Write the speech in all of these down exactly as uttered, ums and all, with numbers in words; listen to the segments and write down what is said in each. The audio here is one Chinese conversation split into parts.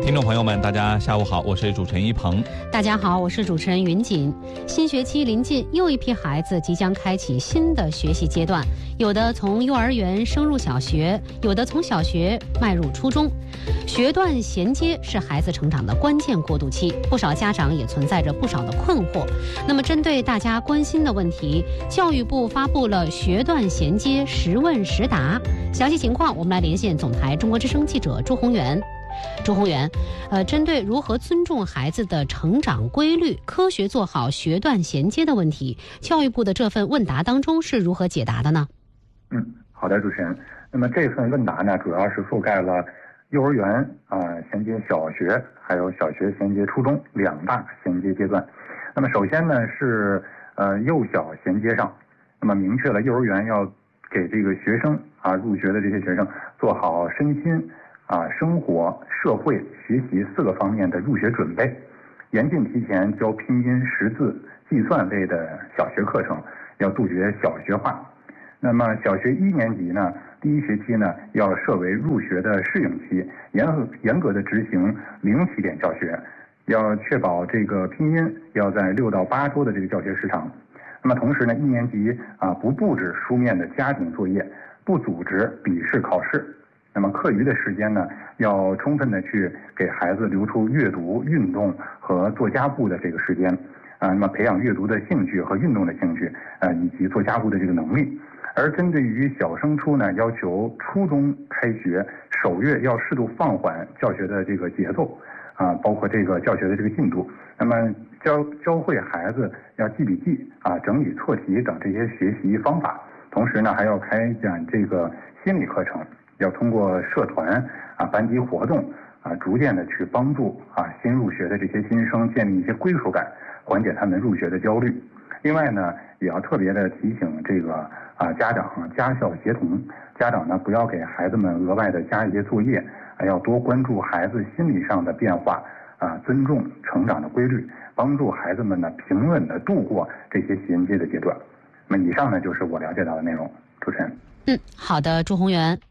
听众朋友们，大家下午好，我是主持人一鹏。 大家好，我是主持人云锦。新学期临近，又一批孩子即将开启新的学习阶段，有的从幼儿园升入小学，有的从小学迈入初中。学段衔接是孩子成长的关键过渡期，不少家长也存在着不少的困惑。那么，针对大家关心的问题，教育部发布了学段衔接实问实答。详细情况，我们来连线总台中国之声记者朱宏元。朱宏元，呃，针对如何尊重孩子的成长规律，科学做好学段衔接的问题，教育部的这份问答当中是如何解答的呢？ 嗯，好的，主持人。那么这份问答呢，主要是覆盖了幼儿园啊、呃、衔接小学，还有小学衔接初中两大衔接阶段。那么首先呢是呃幼小衔接上，那么明确了幼儿园要给这个学生啊入学的这些学生做好身心啊，生活、社会、学习四个方面的入学准备，严禁提前教拼音、识字、计算类的小学课程，要杜绝小学化。那么小学一年级呢，第一学期呢要设为入学的适应期，严格严格的执行零起点教学，要确保这个拼音要在六到八周的这个教学时长。那么同时呢，一年级啊不布置书面的家庭作业，不组织笔试考试。那么课余的时间呢，要充分的去给孩子留出阅读、运动和做家务的这个时间，啊，那么培养阅读的兴趣和运动的兴趣，呃，以及做家务的这个能力。而针对于小升初呢，要求初中开学首月要适度放缓教学的这个节奏，啊，包括这个教学的这个进度。那么教教会孩子要记笔记啊、整理错题等这些学习方法，同时呢，还要开展这个心理课程。要通过社团啊、班级活动啊，逐渐的去帮助啊新入学的这些新生建立一些归属感，缓解他们入学的焦虑。另外呢，也要特别的提醒这个啊家长家校协同，家长呢不要给孩子们额外的加一些作业，还要多关注孩子心理上的变化啊，尊重成长的规律，帮助孩子们呢平稳的度过这些衔接的阶段。那么以上呢就是我了解到的内容，主持人。 嗯，好的，朱宏元。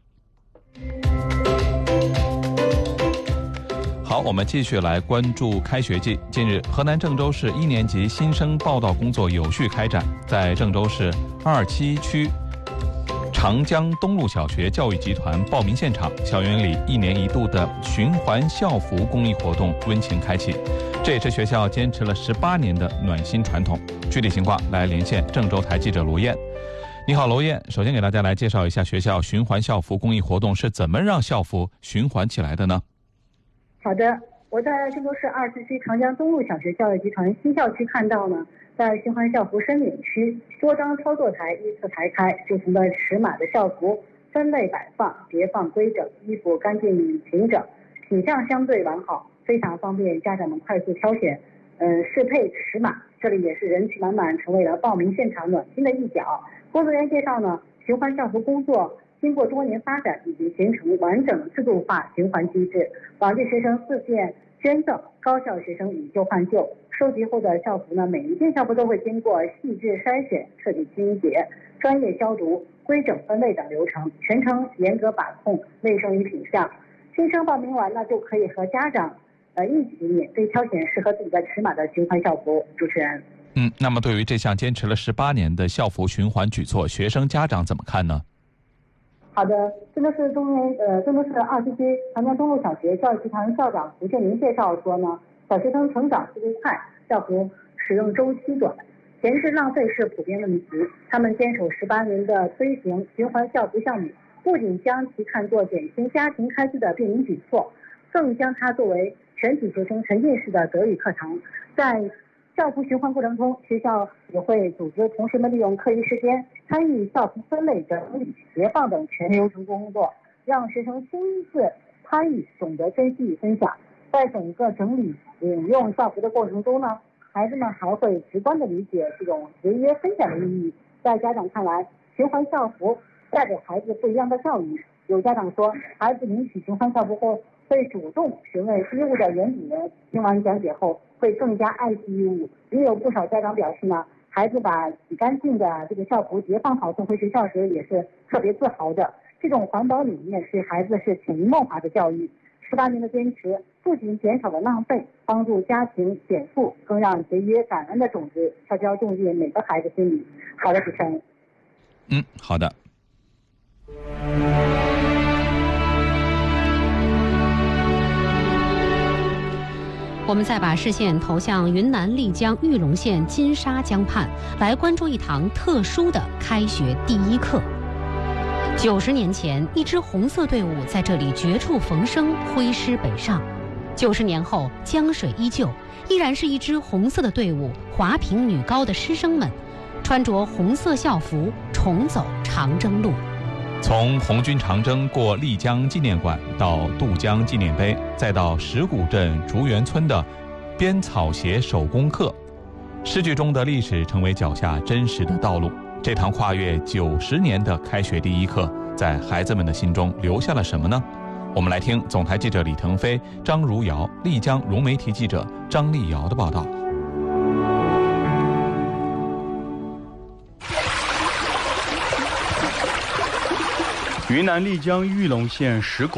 好，我们继续来关注开学季。近日，河南郑州市一年级新生报到工作有序开展，在郑州市二七区长江东路小学教育集团报名现场，校园里一年一度的循环校服公益活动温情开启，这也是学校坚持了十八年的暖心传统。具体情况来连线郑州台记者罗燕。你好，娄燕。首先给大家来介绍一下学校循环校服公益活动是怎么让校服循环起来的呢？ 好的，我在郑州市二四区长江东路小学教育集团新校区看到呢，在循环校服申领区，多张操作台依次排开，不同的尺码的校服分类摆放，叠放规整，衣服干净平整，品相相对完好，非常方便家长们快速挑选，嗯，适配尺码。这里也是人气满满，成为了报名现场暖心的一角。工作人员介绍呢，循环校服工作经过多年发展，已经形成完整制度化循环机制。往届学生自荐捐赠，高校学生以旧换旧。收集后的校服呢，每一件校服都会经过细致筛选、彻底清洁、专业消毒、规整分类等流程，全程严格把控卫生与品相。新生报名完呢，就可以和家长呃一起免费挑选适合自己的尺码的循环校服。主持人。 嗯，那么对于这项坚持了十八年的校服循环举措，学生家长怎么看呢？ 好的，郑州市中原呃郑州市二七区长江东路小学教育集团校长胡建林介绍说呢，小学生成长速度快，校服使用周期短，闲置浪费是普遍问题。他们坚守十八年的推行循环校服项目，不仅将其看作减轻家庭开支的便民举措，更将它作为全体学生沉浸式的德育课堂。在校服循环过程中，学校也会组织同学们利用课余时间参与校服分类、整理、叠放等全流程工作，让学生亲自参与，懂得珍惜与分享。在整个整理、引用校服的过程中呢，孩子们还会直观地理解这种节约分享的意义。在家长看来，循环校服带给孩子不一样的教育。有家长说，孩子领取循环校服后会主动询问衣物的原主人，听完讲解后会更加爱惜衣物。也有不少家长表示呢，孩子把洗干净的这个校服叠放好送回学校时，也是特别自豪的。这种环保理念对孩子是潜移默化的教育， 十八年的坚持，不仅减少了浪费，帮助家庭减负，更让节约感恩的种子悄悄种进每个孩子心里。好的，主持人。 嗯，好的。 我们再把视线投向云南丽江玉龙县金沙江畔，来关注一堂特殊的开学第一课。九十年前，一支红色队伍在这里绝处逢生，挥师北上。九十年后，江水依旧，依然是一支红色的队伍，华坪女高的师生们穿着红色校服，重走长征路。 从红军长征过丽江纪念馆到渡江纪念碑，再到石鼓镇竹园村的编草鞋手工课，诗句中的历史成为脚下真实的道路。这堂跨越九十年的开学第一课，在孩子们的心中留下了什么呢？我们来听总台记者李腾飞、张如瑶、丽江融媒体记者张丽瑶的报道。 云南丽江玉龙县石鼓